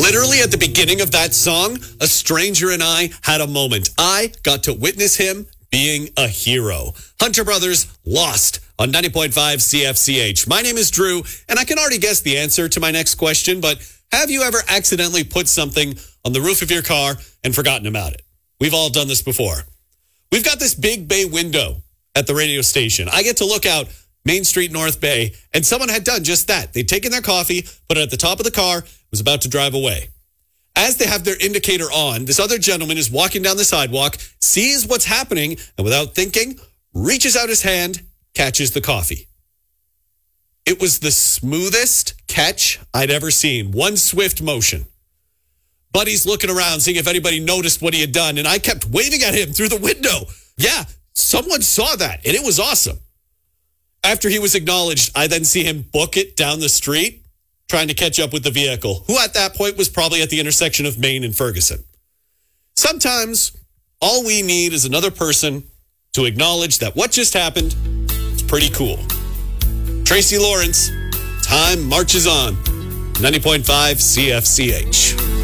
Literally at the beginning of that song, a stranger and I had a moment. I got to witness him being a hero. Hunter Brothers, Lost on 90.5 CFCH. My name is Drew, and I can already guess the answer to my next question, but have you ever accidentally put something on the roof of your car and forgotten about it? We've all done this before. We've got this big bay window at the radio station. I get to look out Main Street, North Bay, and someone had done just that. They'd taken their coffee, put it at the top of the car, was about to drive away. As they have their indicator on, this other gentleman is walking down the sidewalk, sees what's happening, and without thinking, reaches out his hand, catches the coffee. It was the smoothest catch I'd ever seen. One swift motion. Buddy's looking around, seeing if anybody noticed what he had done, and I kept waving at him through the window. Yeah, someone saw that, and it was awesome. After he was acknowledged, I then see him book it down the street, trying to catch up with the vehicle, who at that point was probably at the intersection of Main and Ferguson. Sometimes all we need is another person to acknowledge that what just happened is pretty cool. Tracy Lawrence, time marches on. 90.5 CFCH.